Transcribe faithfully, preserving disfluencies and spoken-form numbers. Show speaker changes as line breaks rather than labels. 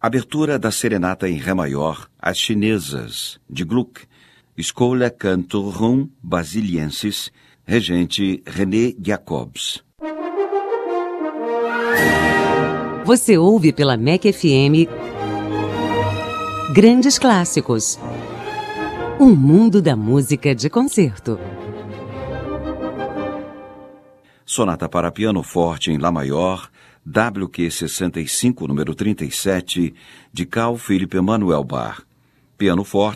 Abertura da Serenata em Ré maior, As Chinesas, de Gluck, Escola Cantorum Basiliensis, regente René Jacobs.
Você ouve pela M E C F M Grandes Clássicos. Um mundo da música de concerto.
Sonata para piano forte em Lá maior, W Q sessenta e cinco, número trinta e sete, de Carl Philipp Emanuel Bach. Piano forte